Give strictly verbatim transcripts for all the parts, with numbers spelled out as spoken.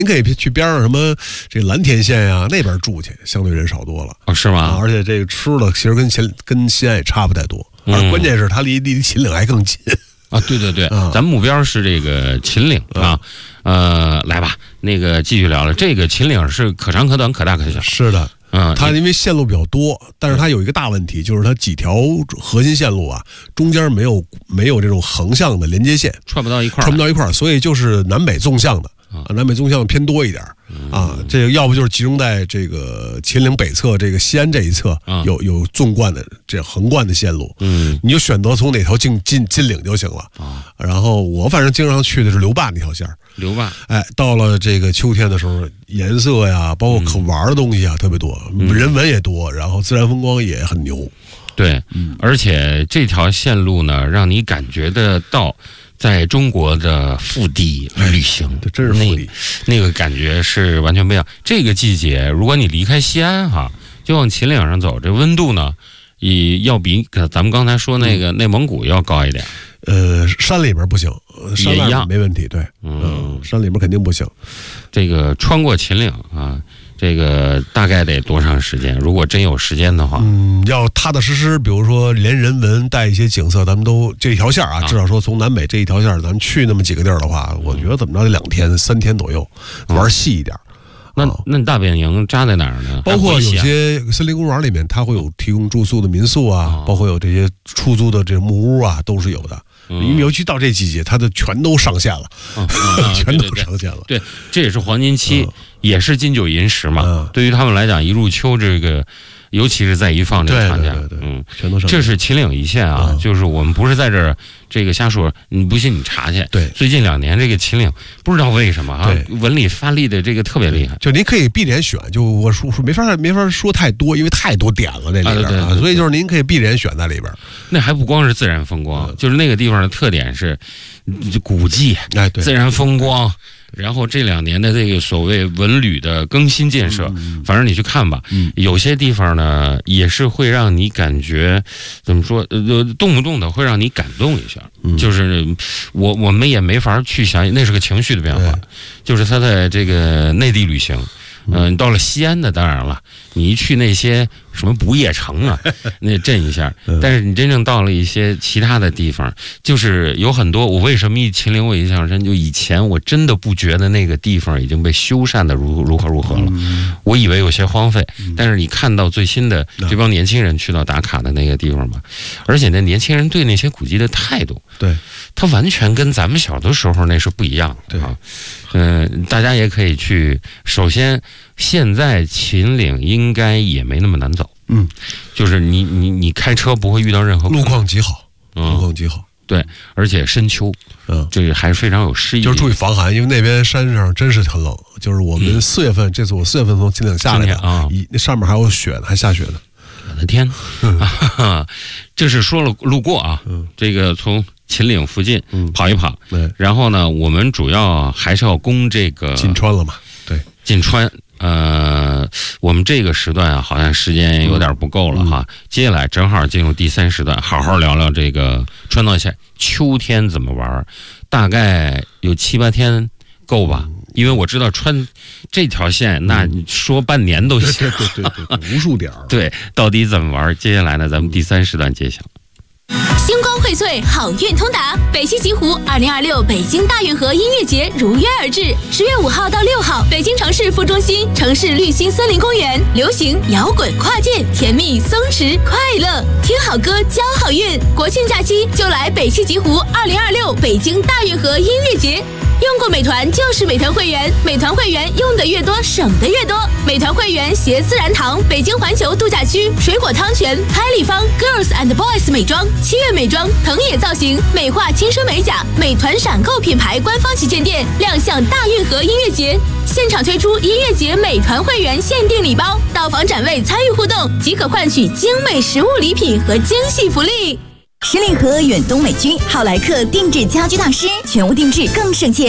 您可以去边上什么这蓝田县呀、啊、那边住去，相对人少多了。 哦，是吗？ 啊、而且这个吃的其实跟前跟西安也差不太多，而关键是它离离秦岭还更近。 啊，对对对， 啊、 咱们目标是这个秦岭啊，呃，来吧，那个继续聊了。这个秦岭是可长可短，可大可小。 是的。 嗯， 它因为线路比较多，但是它有一个大问题，就是它几条核心线路啊，中间没有没有这种横向的连接线， 串不到一块儿， 串不到一块儿，所以就是南北纵向的啊，南北纵向偏多一点啊。这个要不就是集中在这个秦岭北侧，这个西安这一侧有有纵贯的这横贯的线路，嗯，你就选择从哪条进进进岭就行了啊。然后我反正经常去的是刘坝那条线儿。 刘坝， 哎，到了这个秋天的时候，颜色呀，包括可玩的东西啊，嗯、特别多，人文也多，然后自然风光也很牛。 对，嗯、而且这条线路呢，让你感觉得到在中国的腹地旅行， 这真是腹地， 那个感觉是完全不一样。这个季节，如果你离开西安哈，就往秦岭上走，这温度呢，也要比咱们刚才说那个内蒙古要高一点。 呃，山里边不行，山外面没问题，对，嗯，山里边肯定不行。 这个穿过秦岭啊，这个大概得多长时间？如果真有时间的话， 嗯，要踏踏实实，比如说连人文带一些景色，咱们都这一条线啊，至少说从南北这一条线，咱们去那么几个地儿的话，我觉得怎么着得两天、三天左右，玩细一点。 那那你大本营扎在哪儿呢？ 包括有些森林公园里面，它会有提供住宿的民宿啊，包括有这些出租的这木屋啊，都是有的。因为尤其到这季节，它的全都上线了， 嗯嗯、 全都上线了。 对， 对， 对，这也是黄金期，嗯、也是金九银十嘛。 嗯、 对于他们来讲，一入秋这个，尤其是在一放这个长假， 对对对对嗯， 全都上线。 这是秦岭一线啊，嗯、就是我们不是在这儿这个瞎说，你不信你查去。 对， 最近两年这个秦岭不知道为什么啊，文理发力的这个特别厉害。 就您可以闭着眼选，就我说没法没法说太多，因为太多点了那里边，啊对对对对，所以就是您可以闭着眼选在里边。 那还不光是自然风光，嗯、就是那个地方的特点是古迹， 哎，对， 自然风光。然后这两年的这个所谓文旅的更新建设，嗯、反正你去看吧，嗯、有些地方呢也是会让你感觉怎么说，呃，动不动的会让你感动一下。嗯、就是我我们也没法去想，那是个情绪的变化。就是他在这个内地旅行，嗯、呃，到了西安的，当然了，你一去那些什么不夜城啊，那震一下。但是你真正到了一些其他的地方，就是有很多，我为什么一秦岭我印象深？就以前我真的不觉得那个地方已经被修缮的如如何如何了，嗯、我以为有些荒废。但是你看到最新的这帮年轻人去到打卡的那个地方吧，而且那年轻人对那些古迹的态度， 对， 他完全跟咱们小的时候那是不一样的。对啊，嗯、呃，大家也可以去。首先，现在秦岭应该也没那么难走。嗯，就是你你你开车不会遇到任何路况极好， 嗯、 路况极好。 对，而且深秋，嗯，这个还是非常有诗意。 就是注意防寒，因为那边山上真是很冷。就是我们四月份，嗯、这次我四月份从秦岭下来的啊，那上面还有雪呢，还下雪呢。 我的天，嗯啊、这是说了路过啊，嗯、这个从秦岭附近跑一跑， 嗯、 然后呢，我们主要还是要攻这个进川了嘛？对， 进川。呃，我们这个时段啊，好像时间有点不够了哈。嗯、接下来正好进入第三时段，好好聊聊这个川藏线秋天怎么玩。大概有七八天够吧？嗯、因为我知道川这条线，那你说半年都行。 对对对对对，无数点。 对，到底怎么玩？接下来呢，咱们第三时段揭晓。 星光荟萃，好运通达。北汽极狐二零二六北京大运河音乐节如约而至，十月五号到六号，北京城市副中心城市绿心森林公园，流行摇滚跨界，甜蜜松弛快乐，听好歌交好运。国庆假期就来北汽极狐二零二六北京大运河音乐节。用过美团就是美团会员，美团会员用的越多，省的越多。美团会员携自然堂、北京环球度假区、水果汤泉、拍立方、Girls and Boys 美妆、七月美妆、藤野造型、美化轻奢美甲，美团闪购品牌官方旗舰店亮相大运河音乐节，现场推出音乐节美团会员限定礼包，到访展位参与互动即可换取精美实物礼品和惊喜福利。 十里河远东美居浩莱克定制家居大师，全屋定制更省钱。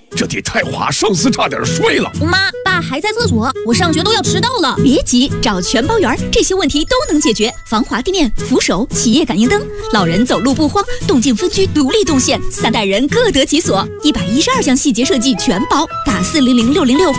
这得太华上司差点摔了。 妈，爸还在厕所，我上学都要迟到了。 别急，找全包园，这些问题都能解决。防滑地面、扶手、企业感应灯，老人走路不慌，动静分区独立动线，三代人各得其所。一百一十二项细节设计全包，打四零零六零六。